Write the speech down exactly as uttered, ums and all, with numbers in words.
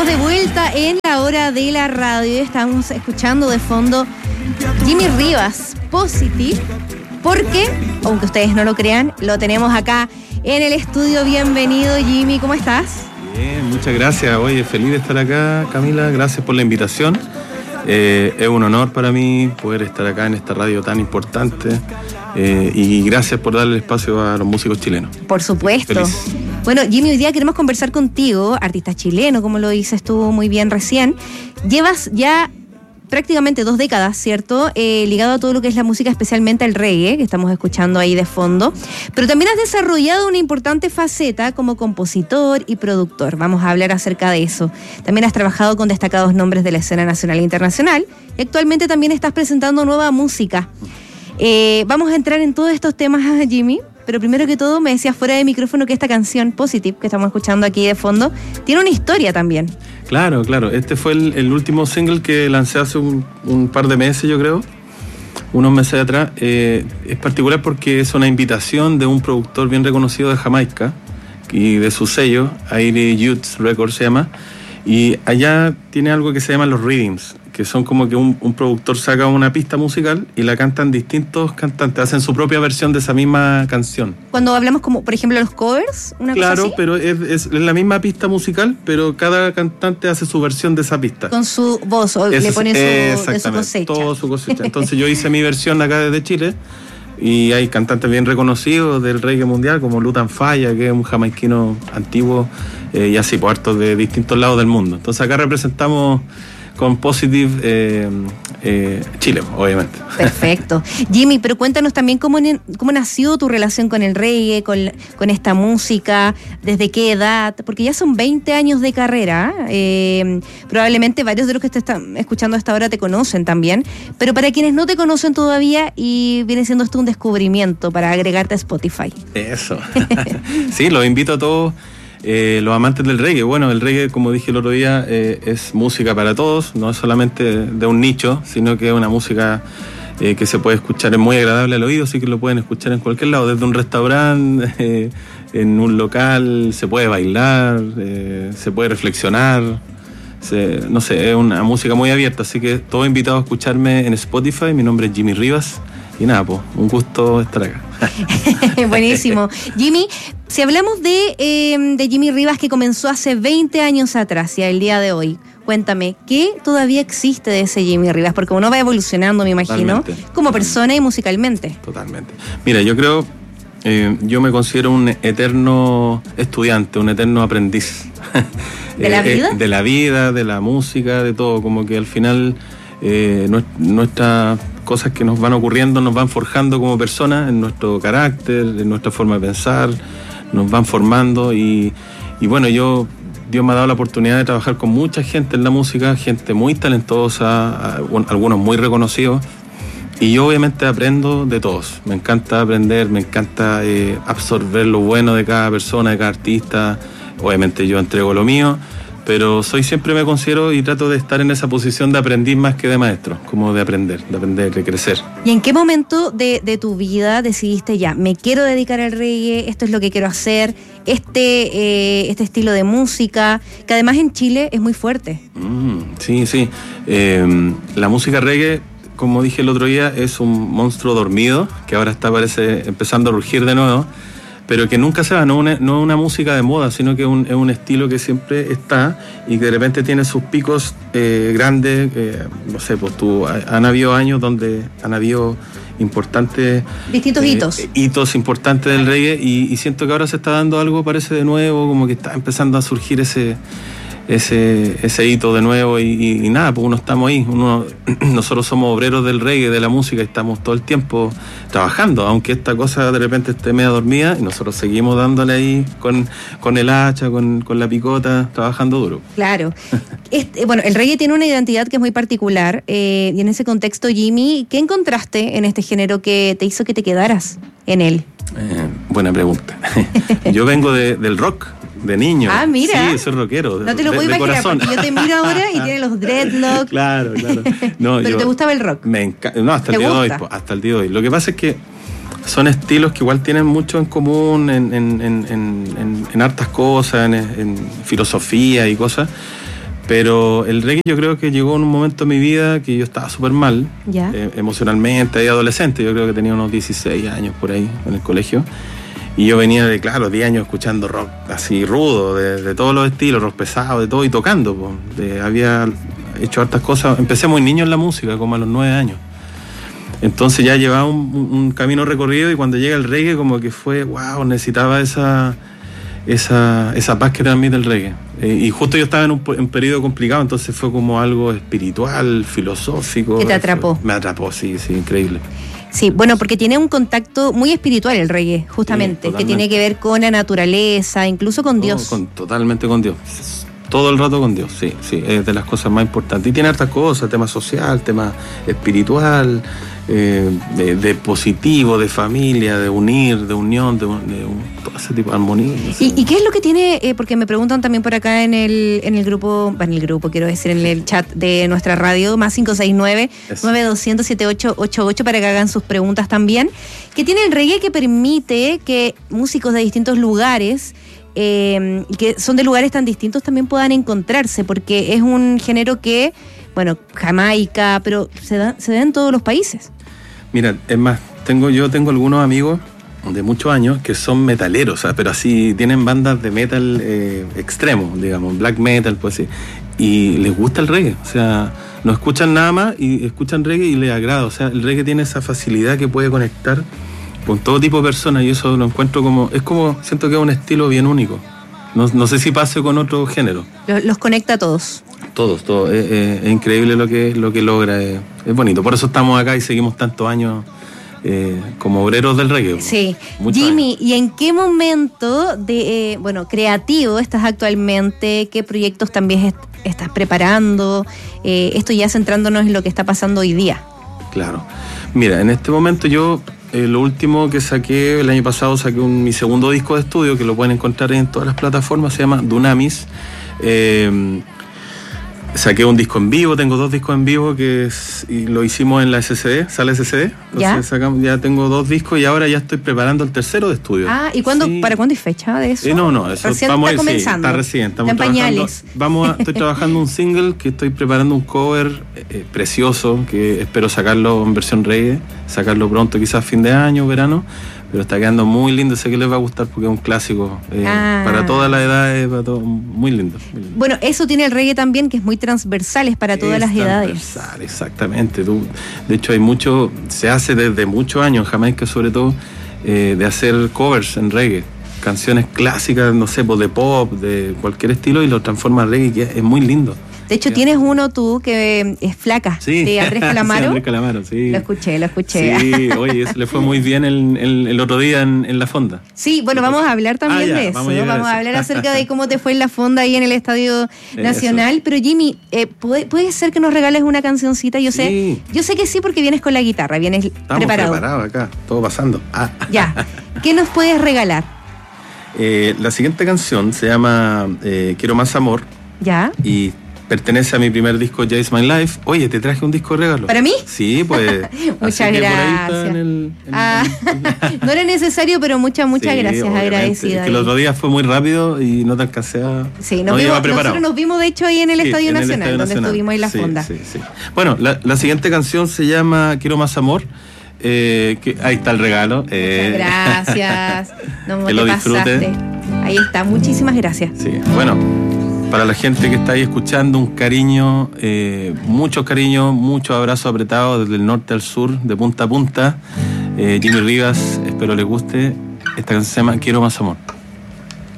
de vuelta en la hora de la radio. Estamos escuchando de fondo Jimmy Rivas, Positive, porque, aunque ustedes no lo crean, lo tenemos acá en el estudio. Bienvenido, Jimmy, ¿cómo estás? Bien, muchas gracias. Oye, feliz de estar acá, Camila. Gracias por la invitación. Eh, es un honor para mí poder estar acá en esta radio tan importante. Eh, y gracias por darle espacio a los músicos chilenos. Por supuesto. Feliz. Bueno, Jimmy, hoy día queremos conversar contigo, artista chileno, como lo dices tú muy bien recién. Llevas ya prácticamente dos décadas, ¿cierto? Eh, ligado a todo lo que es la música, especialmente el reggae, que estamos escuchando ahí de fondo. Pero también has desarrollado una importante faceta como compositor y productor. Vamos a hablar acerca de eso. También has trabajado con destacados nombres de la escena nacional e internacional. Y actualmente también estás presentando nueva música. Eh, vamos a entrar en todos estos temas, Jimmy. Pero primero que todo, me decías fuera de micrófono que esta canción, Positive, que estamos escuchando aquí de fondo, tiene una historia también. Claro, claro. Este fue el, el último single que lancé hace un, un par de meses, yo creo. Unos meses atrás. Eh, es particular porque es una invitación de un productor bien reconocido de Jamaica y de su sello, Aire Youth Records se llama. Y allá tiene algo que se llama los rhythms, que son como que un, un productor saca una pista musical y la cantan distintos cantantes, hacen su propia versión de esa misma canción. Cuando hablamos como, por ejemplo, los covers, una claro, cosa así. pero es, es la misma pista musical, pero cada cantante hace su versión de esa pista. Con su voz, o Eso, le pone su, exactamente, de su cosecha. todo su cosecha. Entonces yo hice mi versión acá desde Chile y hay cantantes bien reconocidos del reggae mundial, como Lutan Fyah, que es un jamaiquino antiguo, eh, y así, por hartos de distintos lados del mundo. Entonces acá representamos con Positive eh, eh, Chile, obviamente. Perfecto. Jimmy, pero cuéntanos también cómo, cómo nació tu relación con el reggae, con, con esta música, desde qué edad, porque ya son veinte años de carrera. Eh, probablemente varios de los que te están escuchando hasta ahora te conocen también, pero para quienes no te conocen todavía, y viene siendo esto un descubrimiento para agregarte a Spotify. Eso. Sí, los invito a todos. Eh, los amantes del reggae. Bueno, el reggae, como dije el otro día, eh, es música para todos, no es solamente de un nicho, sino que es una música eh, que se puede escuchar, es muy agradable al oído, así que lo pueden escuchar en cualquier lado, desde un restaurante, eh, en un local, se puede bailar, eh, se puede reflexionar, se, no sé, es una música muy abierta, así que todos invitados a escucharme en Spotify. Mi nombre es Jimmy Rivas y nada, pues, un gusto estar acá. Buenísimo. Jimmy, si hablamos de, eh, de Jimmy Rivas, que comenzó hace veinte años atrás y al día de hoy, cuéntame, ¿qué todavía existe de ese Jimmy Rivas? Porque uno va evolucionando, me imagino, Totalmente. como persona y musicalmente. Totalmente. Mira, yo creo, eh, yo me considero un eterno estudiante, un eterno aprendiz. ¿De la vida? Eh, de la vida, de la música, de todo. Como que al final eh, nuestras cosas que nos van ocurriendo nos van forjando como personas, en nuestro carácter, en nuestra forma de pensar, nos van formando y, y bueno, yo Dios me ha dado la oportunidad de trabajar con mucha gente en la música, gente muy talentosa, algunos muy reconocidos, y yo obviamente aprendo de todos. Me encanta aprender, me encanta eh, absorber lo bueno de cada persona, de cada artista. Obviamente yo entrego lo mío, pero soy siempre me considero y trato de estar en esa posición de aprendiz más que de maestro, como de aprender, de aprender, de crecer. ¿Y en qué momento de, de tu vida decidiste ya, me quiero dedicar al reggae, esto es lo que quiero hacer, este, eh, este estilo de música, que además en Chile es muy fuerte? Mm, sí, sí. Eh, la música reggae, como dije el otro día, es un monstruo dormido, que ahora está, parece, empezando a rugir de nuevo, pero que nunca se va, no es una, no una música de moda, sino que es un, es un estilo que siempre está y que de repente tiene sus picos eh, grandes. Eh, no sé, pues tú, han habido años donde han habido importantes... Distintos eh, hitos. Hitos importantes del reggae y, y siento que ahora se está dando algo, parece de nuevo, como que está empezando a surgir ese... Ese, ese hito de nuevo y, y, y nada, pues uno estamos ahí, uno, nosotros somos obreros del reggae, de la música, y estamos todo el tiempo trabajando, aunque esta cosa de repente esté media dormida, y nosotros seguimos dándole ahí con, con el hacha, con, con la picota, trabajando duro. Claro. Este, bueno, el reggae tiene una identidad que es muy particular, eh, y en ese contexto, Jimmy, ¿qué encontraste en este género que te hizo que te quedaras en él? Eh, buena pregunta. Yo vengo de, del rock. De niño. Ah, mira. Sí, soy rockero. No te lo puedo imaginar, porque yo te miro ahora y tiene los dreadlocks. Claro, claro. No, ¿Pero yo, te gustaba el rock? Me encanta. No, hasta el día de hoy. Hasta el día de hoy. Lo que pasa es que son estilos que igual tienen mucho en común en, en, en, en, en, en hartas cosas, en, en filosofía y cosas. Pero el reggae yo creo que llegó en un momento de mi vida que yo estaba súper mal, eh, emocionalmente, ahí adolescente, yo creo que tenía unos dieciséis años por ahí en el colegio. Y yo venía de, claro, diez años escuchando rock así rudo, de, de todos los estilos, rock pesado, de todo, y tocando. Pues. De, había hecho hartas cosas. Empecé muy niño en la música, como a los nueve años. Entonces ya llevaba un, un camino recorrido y cuando llega el reggae como que fue, wow, necesitaba esa, esa, esa paz que transmite el reggae. Eh, y justo yo estaba en un, un periodo complicado, entonces fue como algo espiritual, filosófico. ¿Que te atrapó? Me atrapó, sí, sí, increíble. Sí, bueno, porque tiene un contacto muy espiritual el reggae, justamente, sí, que tiene que ver con la naturaleza, incluso con Dios. Oh, con, totalmente con Dios. Todo el rato con Dios, sí, sí, es de las cosas más importantes. Y tiene hartas cosas, tema social, tema espiritual, eh, de, de positivo, de familia, de unir, de unión, de, de un, todo ese tipo de armonía. No sé. ¿Y, ¿Y qué es lo que tiene? Eh, porque me preguntan también por acá en el en el grupo, en el grupo, quiero decir, en el chat de nuestra radio, más cinco seis nueve, nueve dos cero cero, siete ocho ocho ocho, para que hagan sus preguntas también. ¿Qué tiene el reggae que permite que músicos de distintos lugares, Eh, que son de lugares tan distintos, también puedan encontrarse? Porque es un género que, bueno, Jamaica, pero se da, se da en todos los países. Mira, es más, tengo yo tengo algunos amigos de muchos años que son metaleros, ¿sabes? Pero así tienen bandas de metal eh, extremo, digamos, black metal, pues sí, y les gusta el reggae, o sea, no escuchan nada más y escuchan reggae y les agrada, o sea, el reggae tiene esa facilidad que puede conectar con todo tipo de personas y eso lo encuentro como, es como, siento que es un estilo bien único. No, no sé si pase con otro género. Los, los conecta a todos. Todos, todos. Es, es, es increíble lo que, lo que logra, es, es bonito. Por eso estamos acá y seguimos tantos años eh, como obreros del reggae. Sí. Jimmy, años. ¿Y en qué momento de, eh, bueno, creativo estás actualmente? ¿Qué proyectos también est- estás preparando? Eh, esto ya centrándonos en lo que está pasando hoy día. Claro. Mira, en este momento yo... Eh, lo último que saqué, el año pasado saqué un, mi segundo disco de estudio, que lo pueden encontrar en todas las plataformas, se llama Dunamis. Eh, saqué un disco en vivo, tengo dos discos en vivo que es, y lo hicimos en la S C D, sala S C D. Entonces ¿Ya? Sacamos, ya tengo dos discos y ahora ya estoy preparando el tercero de estudio. Ah, ¿y cuándo, sí. para cuándo hay fecha de eso? Eh, no, no, eso recién vamos está a ir, comenzando. Sí, está recién. Estamos está en pañales. Vamos a, estoy trabajando un single que estoy preparando un cover eh, precioso que espero sacarlo en versión reggae, sacarlo pronto, quizás fin de año, verano. Pero está quedando muy lindo, sé que les va a gustar porque es un clásico eh, ah. para todas las edades, para todo, muy lindo, muy lindo. Bueno, eso tiene el reggae también, que es muy transversal, es para todas es las edades. Transversal, exactamente. Tú, de hecho, hay mucho, se hace desde muchos años, en Jamaica sobre todo, eh, de hacer covers en reggae. Canciones clásicas, no sé, pues de pop, de cualquier estilo, y lo transforma en reggae, que es muy lindo. De hecho, tienes uno tú que es Flaca, sí. de Andrés Calamaro. Sí, Andrés Calamaro, sí. Lo escuché, lo escuché. Sí, oye, eso le fue muy bien el, el, el otro día en, en La Fonda. Sí, bueno, vamos a hablar también ah, ya, de eso. Vamos, a, vamos a, a hablar acerca de cómo te fue en La Fonda ahí en el Estadio Nacional. Eso. Pero Jimmy, eh, ¿puede, ¿puede ser que nos regales una cancioncita? Yo sé, sí. yo sé que sí, porque vienes con la guitarra, vienes Estamos preparado. preparados acá, todo pasando. Ah. Ya, ¿qué nos puedes regalar? Eh, la siguiente canción se llama eh, Quiero Más Amor. Ya. Y pertenece a mi primer disco, Jace My Life. Oye, te traje un disco de regalo. ¿Para mí? Sí, pues. Muchas gracias. En el, en ah, el... no era necesario, pero muchas, muchas sí, gracias, agradecida. Es que el otro día fue muy rápido y no te alcancé a... Sí, nos no vimos, nosotros nos vimos de hecho ahí en el, sí, Estadio, en Nacional, el Estadio donde Nacional, donde estuvimos en La sí, Fonda. Sí, sí. Bueno, la, la siguiente canción se llama Quiero Más Amor. Eh, que, ahí está el regalo. Muchas eh, gracias. No, que lo disfrute. Ahí está, muchísimas gracias. Sí, bueno. Para la gente que está ahí escuchando, un cariño, eh, mucho cariño, muchos abrazos apretados desde el norte al sur, de punta a punta. Eh, Jimmy Rivas, espero les guste. Esta canción se llama Quiero Más Amor.